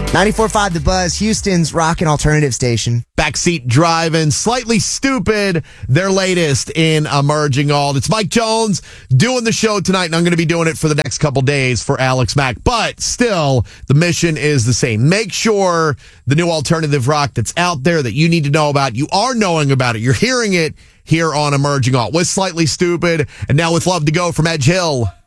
94.5 The Buzz, Houston's rock and alternative station. Backseat Driving, Slightly Stupid, their latest in Emerging Alt. It's Mike Jones doing the show tonight, and I'm going to be doing it for the next couple days for Alex Mack. But still, the mission is the same. Make sure the new alternative rock that's out there that you need to know about, you are knowing about it. You're hearing it here on Emerging Alt with Slightly Stupid, and now with Love to Go from Edge Hill.